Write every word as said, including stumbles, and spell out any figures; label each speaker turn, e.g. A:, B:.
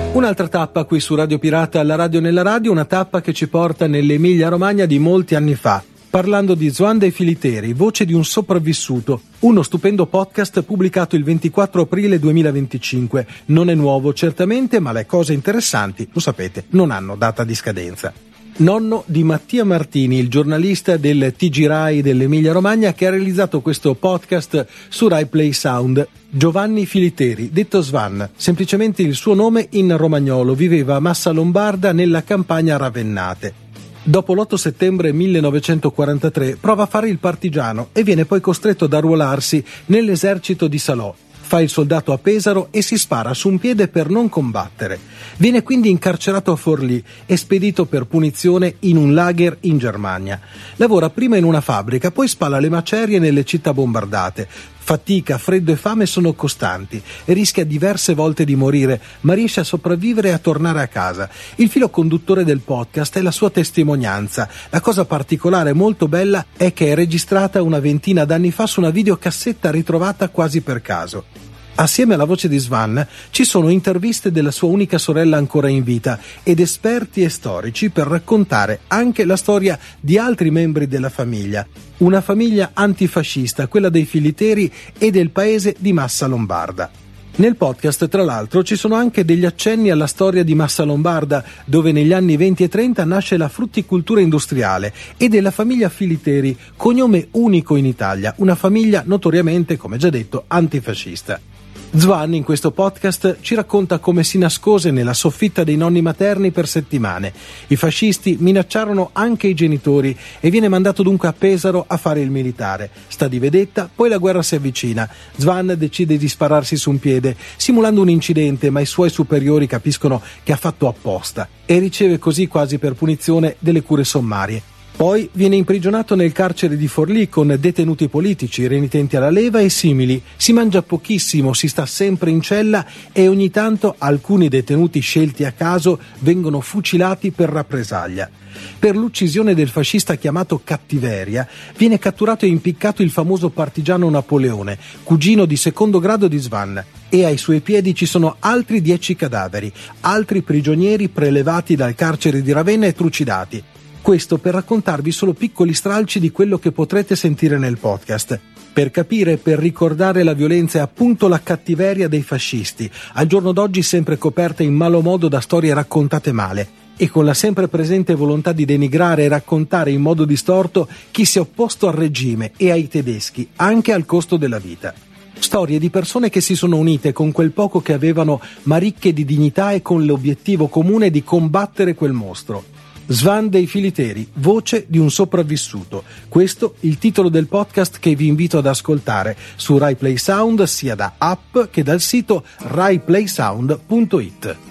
A: Un'altra tappa qui su Radio Pirata, la radio nella radio, una tappa che ci porta nell'Emilia Romagna di molti anni fa, parlando di Zvan dei Filiteri, voce di un sopravvissuto, uno stupendo podcast pubblicato il ventiquattro aprile duemilaventicinque. Non è nuovo certamente, ma le cose interessanti, lo sapete, non hanno data di scadenza. Nonno di Mattia Martini, il giornalista del T G Rai dell'Emilia Romagna che ha realizzato questo podcast su Rai Play Sound. Giovanni Filiteri, detto Zvan, semplicemente il suo nome in romagnolo, viveva a Massa Lombarda nella campagna Ravennate. Dopo l'otto settembre millenovecentoquarantatré prova a fare il partigiano e viene poi costretto ad arruolarsi nell'esercito di Salò. Fa il soldato a Pesaro e si spara su un piede per non combattere. Viene quindi incarcerato a Forlì e spedito per punizione in un lager in Germania. Lavora prima in una fabbrica, poi spala le macerie nelle città bombardate. Fatica, freddo e fame sono costanti e rischia diverse volte di morire, ma riesce a sopravvivere e a tornare a casa. Il filo conduttore del podcast è la sua testimonianza. La cosa particolare e molto bella è che è registrata una ventina d'anni fa su una videocassetta ritrovata quasi per caso. Assieme alla voce di Zvan ci sono interviste della sua unica sorella ancora in vita ed esperti e storici per raccontare anche la storia di altri membri della famiglia. Una famiglia antifascista, quella dei Filiteri e del paese di Massa Lombarda. Nel podcast, tra l'altro, ci sono anche degli accenni alla storia di Massa Lombarda, dove negli anni venti e trenta nasce la frutticoltura industriale, e della famiglia Filiteri, cognome unico in Italia, una famiglia notoriamente, come già detto, antifascista. Zvan in questo podcast ci racconta come si nascose nella soffitta dei nonni materni per settimane. I fascisti minacciarono anche i genitori e viene mandato dunque a Pesaro a fare il militare. Sta di vedetta, poi la guerra si avvicina. Zvan decide di spararsi su un piede, simulando un incidente, ma i suoi superiori capiscono che ha fatto apposta e riceve così quasi per punizione delle cure sommarie. Poi viene imprigionato nel carcere di Forlì con detenuti politici, renitenti alla leva e simili. Si mangia pochissimo, si sta sempre in cella e ogni tanto alcuni detenuti scelti a caso vengono fucilati per rappresaglia. Per l'uccisione del fascista chiamato Cattiveria viene catturato e impiccato il famoso partigiano Napoleone, cugino di secondo grado di Zvan, e ai suoi piedi ci sono altri dieci cadaveri, altri prigionieri prelevati dal carcere di Ravenna e trucidati. Questo per raccontarvi solo piccoli stralci di quello che potrete sentire nel podcast. Per capire e per ricordare la violenza e appunto la cattiveria dei fascisti, al giorno d'oggi sempre coperta in malo modo da storie raccontate male, e con la sempre presente volontà di denigrare e raccontare in modo distorto chi si è opposto al regime e ai tedeschi, anche al costo della vita. Storie di persone che si sono unite con quel poco che avevano, ma ricche di dignità e con l'obiettivo comune di combattere quel mostro. Zvan dei Filiteri, voce di un sopravvissuto. Questo il titolo del podcast che vi invito ad ascoltare su Rai Play Sound sia da app che dal sito rai play sound punto it.